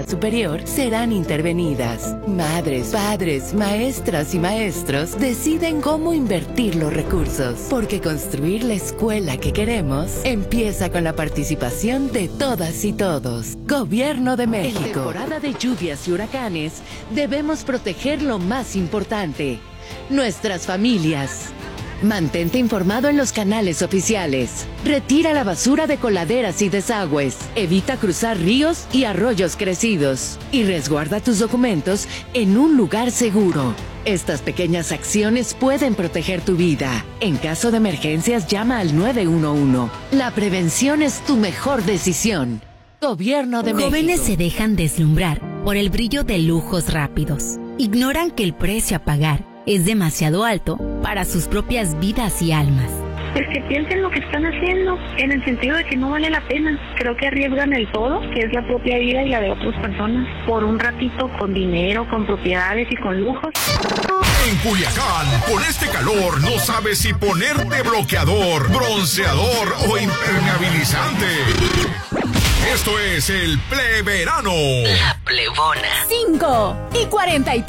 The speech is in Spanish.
superior serán intervenidas. Madres, padres, maestras y maestros deciden cómo invertir los recursos, porque construir la escuela que queremos empieza con la participación de todas y todos. Gobierno de México. En temporada de lluvias y huracanes, debemos proteger lo más importante: nuestras familias. Mantente informado en los canales oficiales. Retira la basura de coladeras y desagües. Evita cruzar ríos y arroyos crecidos. Y resguarda tus documentos en un lugar seguro. Estas pequeñas acciones pueden proteger tu vida. En caso de emergencias, llama al 911. La prevención es tu mejor decisión. Gobierno de México. Jóvenes se dejan deslumbrar por el brillo de lujos rápidos. Ignoran que el precio a pagar es demasiado alto para sus propias vidas y almas. Pues que piensen lo que están haciendo, en el sentido de que no vale la pena. Creo que arriesgan el todo, que es la propia vida y la de otras personas, por un ratito, con dinero, con propiedades y con lujos. En Culiacán, con este calor, no sabes si ponerte bloqueador, bronceador o impermeabilizante. Esto es el Pleverano. La Plebona. 5:43